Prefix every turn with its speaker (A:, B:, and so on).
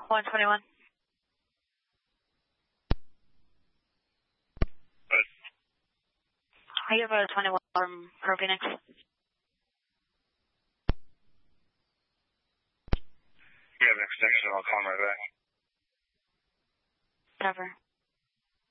A: 121. I have a 21 from Pro Phoenix.
B: You have an extension, I'll call him right back.
A: Cover.